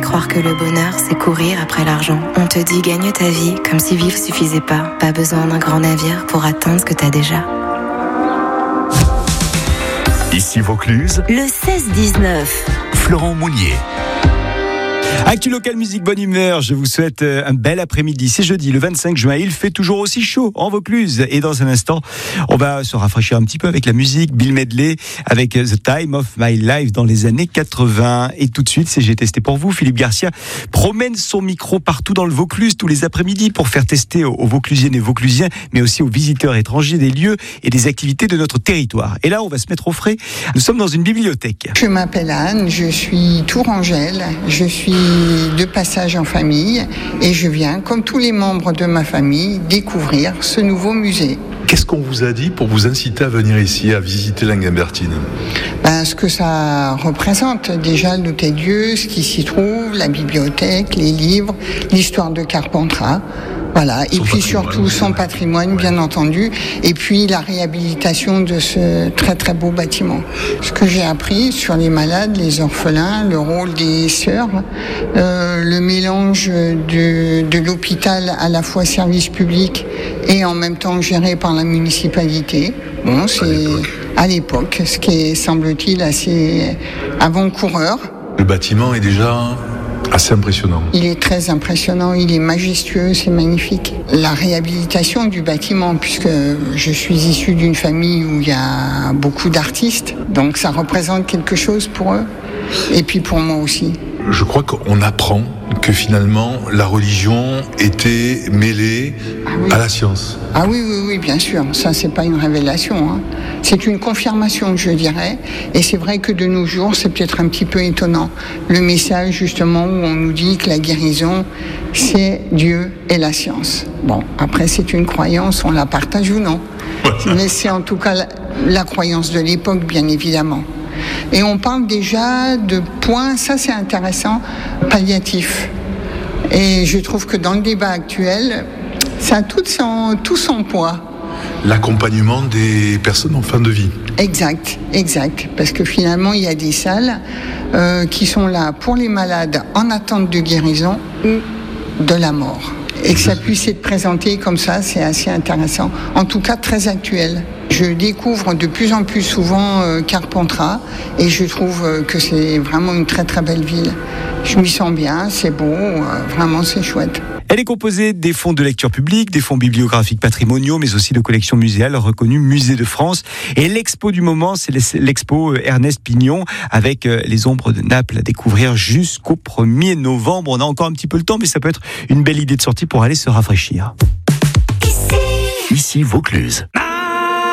croire que le bonheur, c'est courir après l'argent. On te dit gagne ta vie comme si vivre suffisait pas. Pas besoin d'un grand navire pour atteindre ce que t'as déjà. Ici Vaucluse, le 16-19. Florent Mounier. Actu local, musique, bonne humeur. Je vous souhaite un bel après-midi. C'est jeudi, le 25 juin. Il fait toujours aussi chaud en Vaucluse. Et dans un instant, on va se rafraîchir un petit peu avec la musique. Bill Medley avec The Time of My Life dans les années 80. Et tout de suite, c'est J'ai testé pour vous. Philippe Garcia promène son micro partout dans le Vaucluse tous les après-midi pour faire tester aux Vauclusiennes et Vauclusiens, mais aussi aux visiteurs étrangers des lieux et des activités de notre territoire. Et là, on va se mettre au frais. Nous sommes dans une bibliothèque. Je m'appelle Anne, je suis tourangelle. Je suis de passage en famille et je viens, comme tous les membres de ma famille, découvrir ce nouveau musée. Qu'est-ce qu'on vous a dit pour vous inciter à venir ici, à visiter l'Ingambertine ? Ce que ça représente, déjà l'hôtel-Dieu, ce qui s'y trouve, la bibliothèque, les livres, l'histoire de Carpentras. Voilà, et puis surtout son patrimoine, bien entendu, et puis la réhabilitation de ce très très beau bâtiment. Ce que j'ai appris sur les malades, les orphelins, le rôle des sœurs, le mélange de l'hôpital à la fois service public et en même temps géré par la municipalité. Bon, c'est à l'époque, ce qui est, semble-t-il, assez avant-coureur. Le bâtiment est déjà assez impressionnant. Il est très impressionnant, il est majestueux, c'est magnifique. La réhabilitation du bâtiment, puisque je suis issue d'une famille où il y a beaucoup d'artistes, donc ça représente quelque chose pour eux, et puis pour moi aussi. Je crois qu'on apprend que finalement la religion était mêlée à la science. Ah oui, bien sûr. Ça, c'est pas une révélation, hein. C'est une confirmation, je dirais. Et c'est vrai que de nos jours, c'est peut-être un petit peu étonnant. Le message, justement, où on nous dit que la guérison, c'est Dieu et la science. Bon, après, c'est une croyance, on la partage ou non. Mais c'est en tout cas la croyance de l'époque, bien évidemment. Et on parle déjà de points, ça c'est intéressant, palliatifs. Et je trouve que dans le débat actuel, ça a tout son poids. L'accompagnement des personnes en fin de vie. Exact. Parce que finalement, il y a des salles qui sont là pour les malades en attente de guérison ou de la mort. Et que ça puisse être présenté comme ça, c'est assez intéressant. En tout cas, très actuel. Je découvre de plus en plus souvent Carpentras et je trouve que c'est vraiment une très très belle ville. Je m'y sens bien, c'est beau, vraiment c'est chouette. Elle est composée des fonds de lecture publique, des fonds bibliographiques patrimoniaux, mais aussi de collections muséales reconnues Musée de France. Et l'expo du moment, c'est l'expo Ernest Pignon avec les ombres de Naples à découvrir jusqu'au 1er novembre. On a encore un petit peu le temps, mais ça peut être une belle idée de sortie pour aller se rafraîchir. Ici Vaucluse.